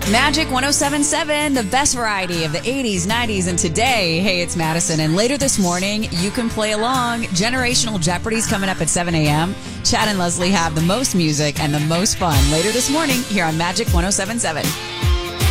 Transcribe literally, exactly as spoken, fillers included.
Magic one oh seven point seven, the best variety of the eighties, nineties, and today. Hey, it's Madison, and later this morning, you can play along. Generational Jeopardy's coming up at seven a.m. Chad and Leslie have the most music and the most fun later this morning here on Magic one oh seven point seven.